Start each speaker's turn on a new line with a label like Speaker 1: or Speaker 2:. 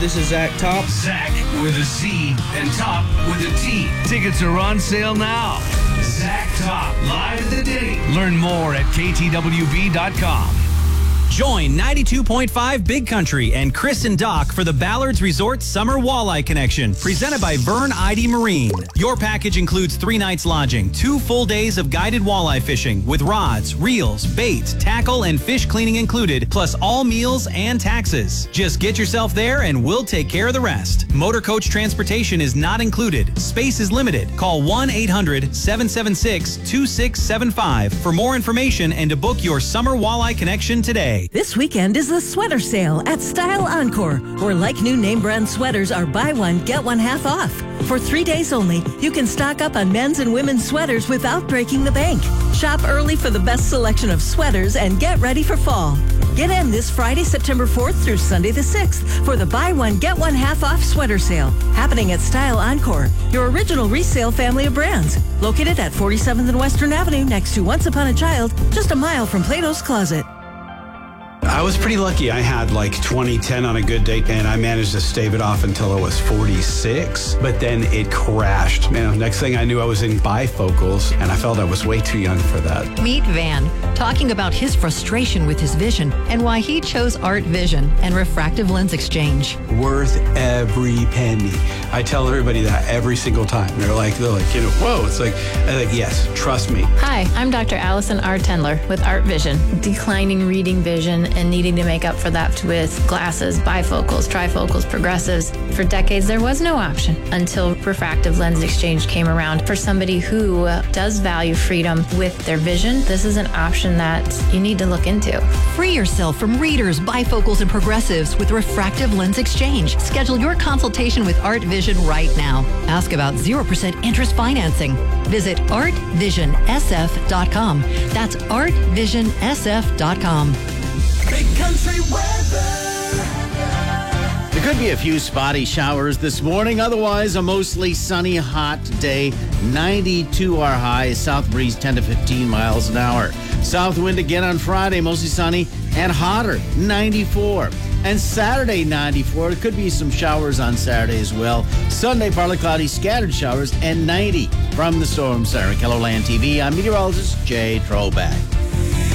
Speaker 1: this is Zach Top.
Speaker 2: Zach with a Z and Top with a T. Tickets are on sale now. Zach Top, live today. Learn more at ktwb.com.
Speaker 3: Join 92.5 Big Country and Chris and Doc for the Ballards Resort Summer Walleye Connection, presented by Vern ID Marine. Your package includes 3 nights lodging, 2 full days of guided walleye fishing with rods, reels, bait, tackle, and fish cleaning included, plus all meals and taxes. Just get yourself there and we'll take care of the rest. Motor coach transportation is not included. Space is limited. Call 1-800-776-2675 for more information and to book your Summer Walleye Connection today.
Speaker 4: This weekend is the sweater sale at Style Encore, where like new name brand sweaters are buy one, get one half off. For 3 days only, you can stock up on men's and women's sweaters without breaking the bank. Shop early for the best selection of sweaters and get ready for fall. Get in this Friday, September 4th through Sunday the 6th for the buy one, get one half off sweater sale, happening at Style Encore, your original resale family of brands. Located at 47th and Western Avenue next to Once Upon a Child, just a mile from Plato's Closet.
Speaker 5: I was pretty lucky. I had like 2010 on a good day, and I managed to stave it off until I was 46, but then it crashed. Next thing I knew, I was in bifocals, and I felt I was way too young for that.
Speaker 6: Meet Van, talking about his frustration with his vision and why he chose Art Vision and refractive lens exchange.
Speaker 5: Worth every penny. I tell everybody that every single time. They're like, whoa. It's like, yes, trust me.
Speaker 7: Hi, I'm Dr. Allison R. Tendler with Art Vision. Declining reading vision and needing to make up for that with glasses, bifocals, trifocals, progressives. For decades, there was no option until refractive lens exchange came around. For somebody who does value freedom with their vision, this is an option that you need to look into.
Speaker 6: Free yourself from readers, bifocals, and progressives with refractive lens exchange. Schedule your consultation with Art Vision right now. Ask about 0% interest financing. Visit artvision.sf.com. That's artvision.sf.com.
Speaker 8: Big Country weather.
Speaker 9: There could be a few spotty showers this morning. Otherwise, a mostly sunny, hot day. 92 our high. South breeze 10 to 15 miles an hour. South wind again on Friday, mostly sunny and hotter. 94. And Saturday, 94. There could be some showers on Saturday as well. Sunday, partly cloudy, scattered showers, and 90. From the Storm Center, KELOLAND TV, I'm meteorologist Jay Troback.